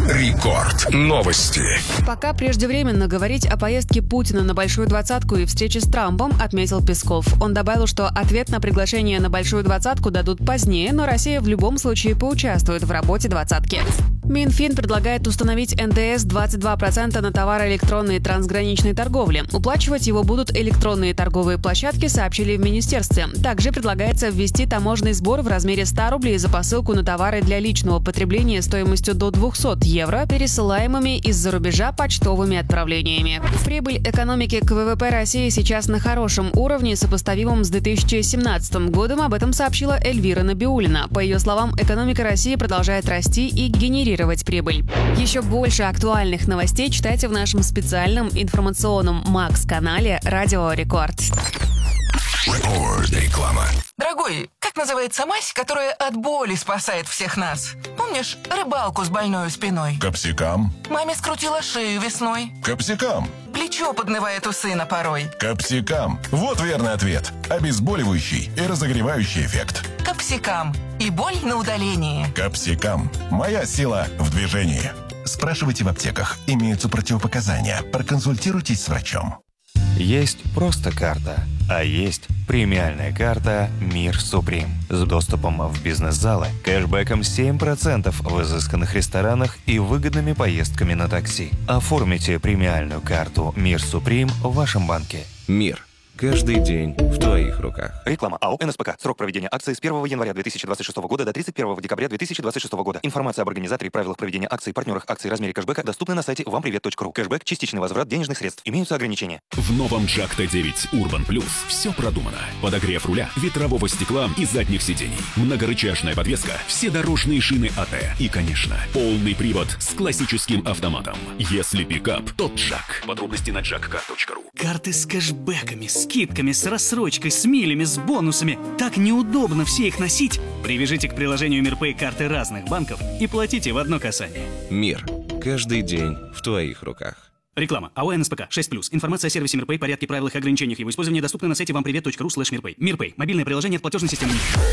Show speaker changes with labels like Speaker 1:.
Speaker 1: Рекорд. Новости.
Speaker 2: Пока преждевременно говорить о поездке Путина на Большую Двадцатку и встрече с Трампом, отметил Песков. Он добавил, что ответ на приглашение на Большую Двадцатку дадут позднее, но Россия в любом случае поучаствует в работе двадцатки. Минфин предлагает установить НДС 22% на товары электронной и трансграничной торговли. Уплачивать его будут электронные торговые площадки, сообщили в министерстве. Также предлагается ввести таможенный сбор в размере 100 рублей за посылку на товары для личного потребления стоимостью до 200 евро, пересылаемыми из-за рубежа почтовыми отправлениями. Прибыль экономики к ВВП России сейчас на хорошем уровне, сопоставимом с 2017 годом. Об этом сообщила Эльвира Набиуллина. По ее словам, экономика России продолжает расти и генерировать прибыль. Еще больше актуальных новостей читайте в нашем специальном информационном Макс-канале «Радио Рекорд».
Speaker 1: Реклама.
Speaker 3: Дорогой, как называется мазь, которая от боли спасает всех нас? Помнишь рыбалку с больной спиной?
Speaker 4: Капсикам.
Speaker 3: Маме скрутила шею весной.
Speaker 4: Капсикам.
Speaker 3: Плечо поднывает у сына порой.
Speaker 4: Капсикам. Вот верный ответ. Обезболивающий и разогревающий эффект.
Speaker 3: Капсикам. И боль на удалении.
Speaker 4: Капсикам. Моя сила в движении. Спрашивайте в аптеках. Имеются противопоказания. Проконсультируйтесь с врачом.
Speaker 5: Есть просто карта, а есть премиальная карта «Мир Суприм» с доступом в бизнес-залы, кэшбэком 7% в изысканных ресторанах и выгодными поездками на такси. Оформите премиальную карту «Мир Суприм» в вашем банке.
Speaker 6: Мир. Каждый день в твоих руках.
Speaker 5: Реклама АО «НСПК». Срок проведения акции с 1 января 2026 года до 31 декабря 2026 года. Информация об организаторе, правилах проведения акций, партнерах акций, размере кэшбэка доступны на сайте вампривет.ру. Кэшбэк – частичный возврат денежных средств. Имеются ограничения.
Speaker 7: В новом Джакта 9 Urban Plus все продумано. Подогрев руля, ветрового стекла и задних сидений. Многорычажная подвеска, все дорожные шины АТ. И, конечно, полный привод с классическим автоматом. Если пикап, то Джак. Подробности на jackcar.ru.
Speaker 8: Карты с кэшбэками, скидками, с рассрочкой, с милями, с бонусами. Так неудобно все их носить. Привяжите к приложению МирПэй карты разных банков и платите в одно касание.
Speaker 6: Мир. Каждый день в твоих руках.
Speaker 8: Реклама. АО «НСПК». 6+. Информация о сервисе МирПэй, порядке, правилах и ограничениях его использования доступна на сайте вампривет.ру/мирпэй. МирПэй. Мобильное приложение от платежной системы МИР.